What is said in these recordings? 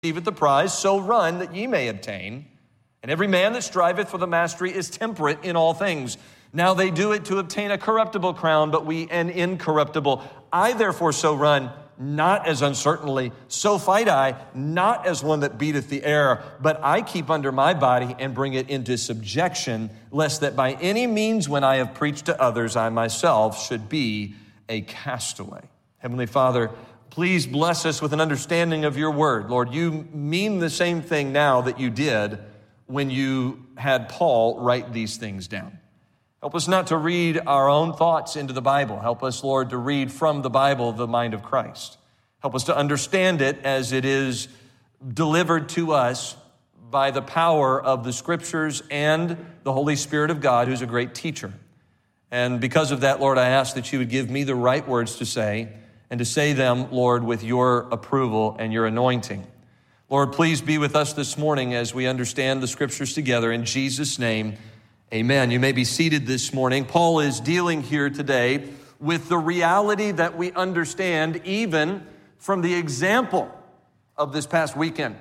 receiveth the prize, so run that ye may obtain. And every man that striveth for the mastery is temperate in all things. Now they do it to obtain a corruptible crown, but we an incorruptible. I therefore so run, not as uncertainly, so fight I, not as one that beateth the air, but I keep under my body and bring it into subjection, lest that by any means when I have preached to others, I myself should be a castaway. Heavenly Father, please bless us with an understanding of your word. Lord, you mean the same thing now that you did when you had Paul write these things down. Help us not to read our own thoughts into the Bible. Help us, Lord, to read from the Bible the mind of Christ. Help us to understand it as it is delivered to us by the power of the Scriptures and the Holy Spirit of God, who's a great teacher. And because of that, Lord, I ask that you would give me the right words to say, and to say them, Lord, with your approval and your anointing. Lord, please be with us this morning as we understand the Scriptures together. In Jesus' name, amen. You may be seated this morning. Paul is dealing here today with the reality that we understand even from the example of this past weekend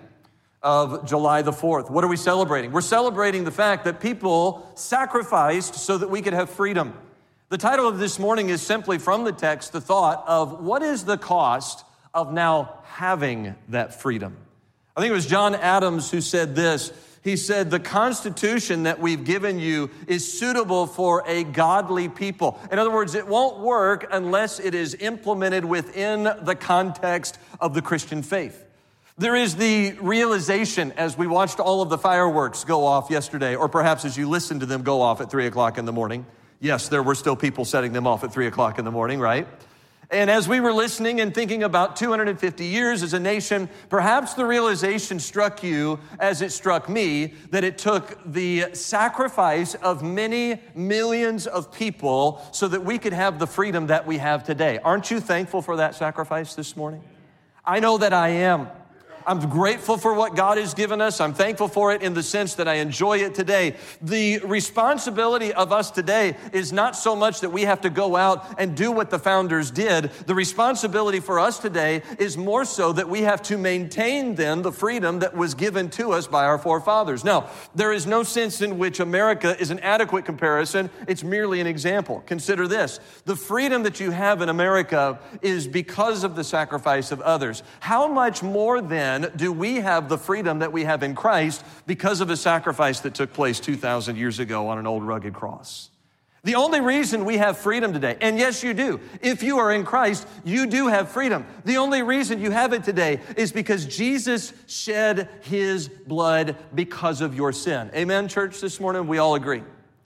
of July the 4th. What are we celebrating? We're celebrating the fact that people sacrificed so that we could have freedom. The title of this morning is simply from the text, the thought of what is the cost of now having that freedom? I think it was John Adams who said this. He said, the Constitution that we've given you is suitable for a godly people. In other words, it won't work unless it is implemented within the context of the Christian faith. There is the realization as we watched all of the fireworks go off yesterday, or perhaps as you listened to them go off at 3 o'clock in the morning. Yes, there were still people setting them off at 3 o'clock in the morning, right? And as we were listening and thinking about 250 years as a nation, perhaps the realization struck you, as it struck me, that it took the sacrifice of many millions of people so that we could have the freedom that we have today. Aren't you thankful for that sacrifice this morning? I know that I am. I'm grateful for what God has given us. I'm thankful for it in the sense that I enjoy it today. The responsibility of us today is not so much that we have to go out and do what the founders did. The responsibility for us today is more so that we have to maintain then the freedom that was given to us by our forefathers. Now, there is no sense in which America is an adequate comparison. It's merely an example. Consider this. The freedom that you have in America is because of the sacrifice of others. How much more then do we have the freedom that we have in Christ because of a sacrifice that took place 2,000 years ago on an old rugged cross? The only reason we have freedom today, and yes, you do. If you are in Christ, you do have freedom. The only reason you have it today is because Jesus shed his blood because of your sin. Amen, church, this morning? We all agree.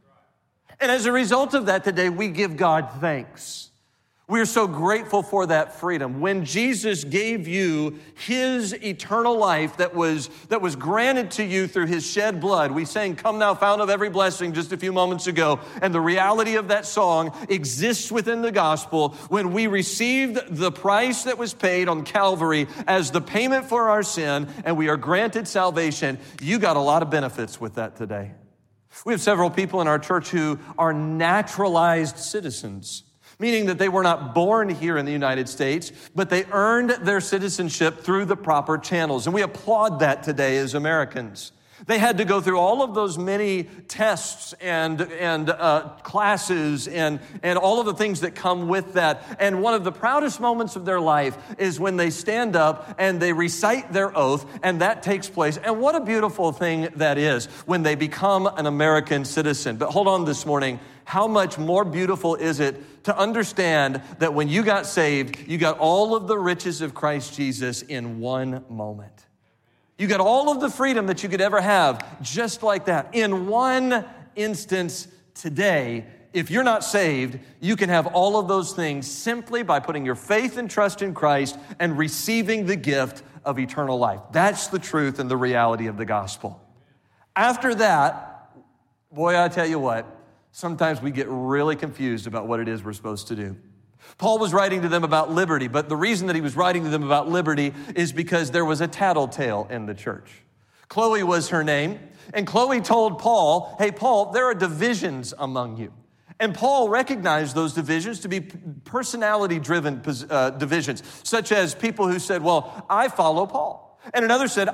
And as a result of that today, we give God thanks. We're so grateful for that freedom. When Jesus gave you his eternal life that was granted to you through his shed blood, we sang, "Come Thou Fount of Every Blessing" just a few moments ago. And the reality of that song exists within the gospel. When we received the price that was paid on Calvary as the payment for our sin, and we are granted salvation, you got a lot of benefits with that today. We have several people in our church who are naturalized citizens, meaning that they were not born here in the United States, but they earned their citizenship through the proper channels. And we applaud that today as Americans. They had to go through all of those many tests and classes and all of the things that come with that. And one of the proudest moments of their life is when they stand up and they recite their oath, and that takes place. And what a beautiful thing that is when they become an American citizen. But hold on this morning. How much more beautiful is it to understand that when you got saved, you got all of the riches of Christ Jesus in one moment. You got all of the freedom that you could ever have just like that. In one instance today, if you're not saved, you can have all of those things simply by putting your faith and trust in Christ and receiving the gift of eternal life. That's the truth and the reality of the gospel. After that, boy, I tell you what, sometimes we get really confused about what it is we're supposed to do. Paul was writing to them about liberty, but the reason that he was writing to them about liberty is because there was a tattletale in the church. Chloe was her name, and Chloe told Paul, "Hey, Paul, there are divisions among you." And Paul recognized those divisions to be personality-driven divisions, such as people who said, "Well, I follow Paul." And another said,